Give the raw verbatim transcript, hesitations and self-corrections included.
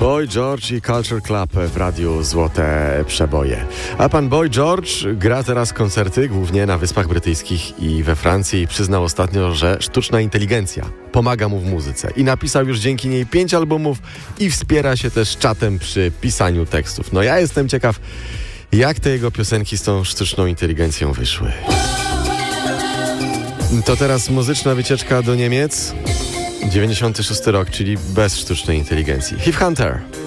Boy George i Culture Club w radiu Złote Przeboje. A pan Boy George gra teraz koncerty głównie na Wyspach Brytyjskich i we Francji i przyznał ostatnio, że sztuczna inteligencja pomaga mu w muzyce i napisał już dzięki niej pięć albumów i wspiera się też czatem przy pisaniu tekstów. No ja jestem ciekaw, jak te jego piosenki z tą sztuczną inteligencją wyszły. To teraz muzyczna wycieczka do Niemiec. dziewięćdziesiąty szósty rok, czyli bez sztucznej inteligencji. Heath Hunter.